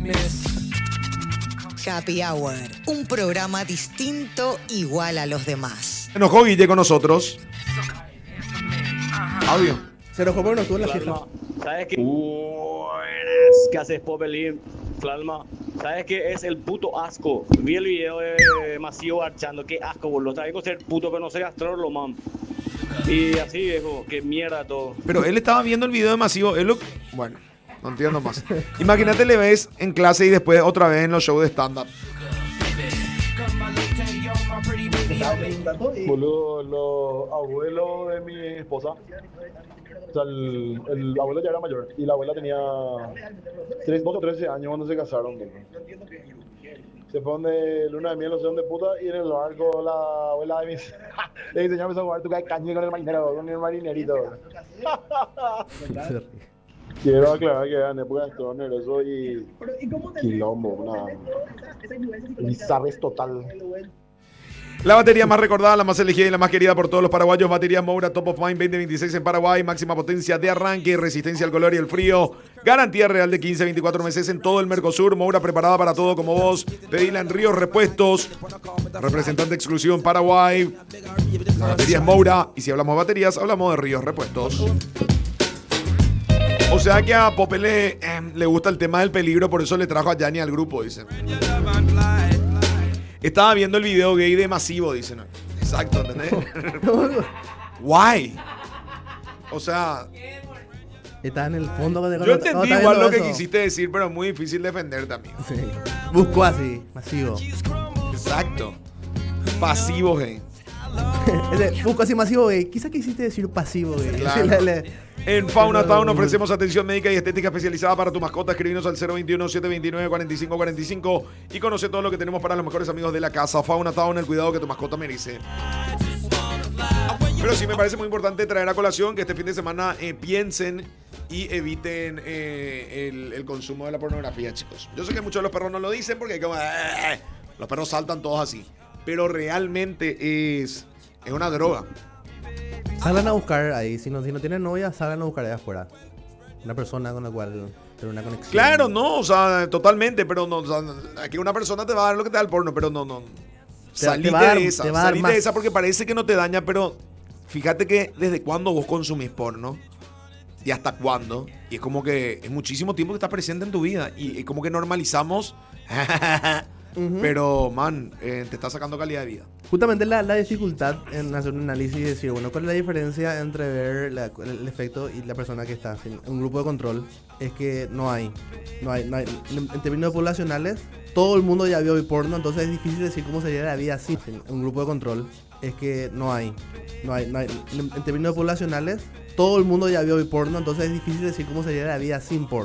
Happy Hour, un programa distinto, igual a los demás. Se enojó Guille con nosotros. Audio. Se enojó porque no estuvo en la fiesta. ¿Sabes qué? Buenas. ¿Qué haces, Popelín? Flalma. ¿Sabes qué es el puto asco? Vi el video de Masivo archando. Qué asco, boludo. Está bien con ser puto, pero no ser astrolo, man. Y así, viejo. Qué mierda todo. Pero él estaba viendo el video de Masivo. Bueno, no entiendo más. Imagínate, le ves en clase y después otra vez en los shows de stand-up. Boludo, los abuelos de mi esposa. O sea, el abuelo ya era mayor y la abuela tenía 12 o 13 años cuando se casaron. Se pone de luna de miel, no sé dónde puta, y en el barco la abuela de mis... le dice, señor, me voy a jugar tu caña con el marinero, con el marinerito. Quiero aclarar que era en época de Stoner, eso y quilombo, una bizarres total. La batería más recordada, la más elegida y la más querida por todos los paraguayos. Batería Moura Top of Mind 2026 en Paraguay. Máxima potencia de arranque, resistencia al calor y el frío. Garantía real de 15-24 meses en todo el Mercosur. Moura preparada para todo como vos. Pedila en Ríos Repuestos. Representante exclusivo en Paraguay. La batería es Moura. Y si hablamos de baterías, hablamos de Ríos Repuestos. O sea que a Popele le gusta el tema del peligro, por eso le trajo a Yanni al grupo, dice. Estaba viendo el video gay de Masivo, dicen. Exacto, ¿entendés? Guay. O sea... Está en el fondo. Yo entendí igual lo que quisiste decir, pero es muy difícil defenderte, amigo. Sí. Buscó así, Masivo. Exacto. Pasivo gay. Busco así masivo gay. Quizá quisiste decir pasivo gay. Claro. En Fauna Town ofrecemos atención médica y estética especializada para tu mascota. Escribinos al 021-729-4545 y conoce todo lo que tenemos para los mejores amigos de la casa. Fauna Town, el cuidado que tu mascota merece. Pero sí me parece muy importante traer a colación que este fin de semana piensen y eviten el consumo de la pornografía, chicos. Yo sé que muchos de los perros no lo dicen porque como, los perros saltan todos así. Pero realmente es una droga. Salgan a buscar ahí, si no tienen novia, salgan a buscar ahí afuera. Una persona con la cual tener una conexión. Claro, no, o sea, totalmente, pero no, o sea, aquí una persona te va a dar lo que te da el porno, pero no. Salite de esa porque parece que no te daña, pero fíjate que desde cuándo vos consumís porno y hasta cuándo, y es como que es muchísimo tiempo que está presente en tu vida y como que normalizamos. Pero, man, te está sacando calidad de vida. Justamente la dificultad en hacer un análisis y decir, bueno, ¿cuál es la diferencia entre ver el efecto y la persona que está en un grupo de control? Es que no hay. En términos poblacionales, todo el mundo ya vio porno, entonces es difícil decir cómo sería la vida así. En un grupo de control es que no hay. En términos poblacionales, todo el mundo ya vio porno, entonces es difícil decir cómo sería la vida sin porno.